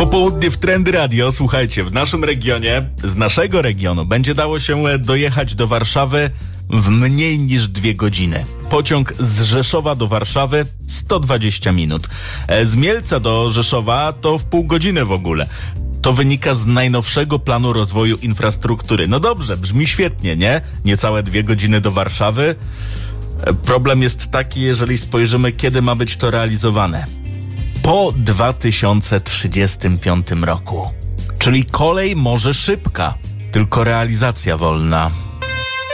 Popołudnie w Trendy Radio. Słuchajcie, w naszym regionie, z naszego regionu, będzie dało się dojechać do Warszawy w mniej niż 2 godziny. Pociąg z Rzeszowa do Warszawy 120 minut. Z Mielca do Rzeszowa to w pół godziny w ogóle. To wynika z najnowszego planu rozwoju infrastruktury. No dobrze, brzmi świetnie, nie? Niecałe 2 godziny do Warszawy. Problem jest taki, jeżeli spojrzymy, kiedy ma być to realizowane. Po 2035 roku. Czyli kolej może szybka, tylko realizacja wolna.